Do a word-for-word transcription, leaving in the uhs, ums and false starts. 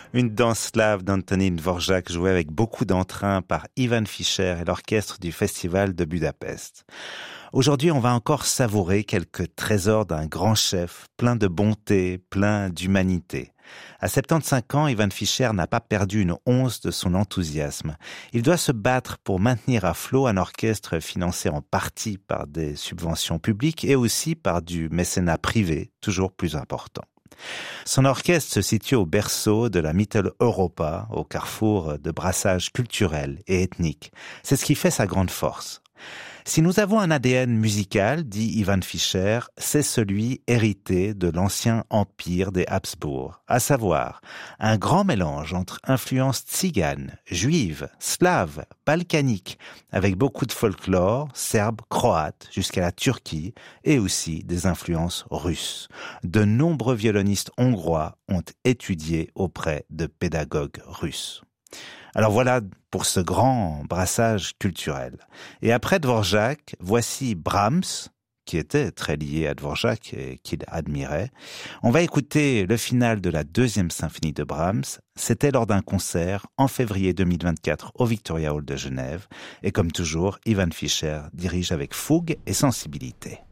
Une danse slave d'Antonín Dvořák jouée avec beaucoup d'entrain par Ivan Fischer et l'orchestre du Festival de Budapest. Aujourd'hui, on va encore savourer quelques trésors d'un grand chef, plein de bonté, plein d'humanité. À soixante-quinze ans, Ivan Fischer n'a pas perdu une once de son enthousiasme. Il doit se battre pour maintenir à flot un orchestre financé en partie par des subventions publiques et aussi par du mécénat privé, toujours plus important. Son orchestre se situe au berceau de la Mitteleuropa, au carrefour de brassages culturels et ethniques. C'est ce qui fait sa grande force. Si nous avons un A D N musical, dit Ivan Fischer, c'est celui hérité de l'ancien empire des Habsbourg, à savoir un grand mélange entre influences tziganes, juives, slaves, balkaniques, avec beaucoup de folklore, serbe, croate, jusqu'à la Turquie, et aussi des influences russes. De nombreux violonistes hongrois ont étudié auprès de pédagogues russes. Alors voilà pour ce grand brassage culturel. Et après Dvořák, voici Brahms, qui était très lié à Dvořák et qu'il admirait. On va écouter le final de la deuxième symphonie de Brahms. C'était lors d'un concert en février deux mille vingt-quatre au Victoria Hall de Genève. Et comme toujours, Ivan Fischer dirige avec fougue et sensibilité.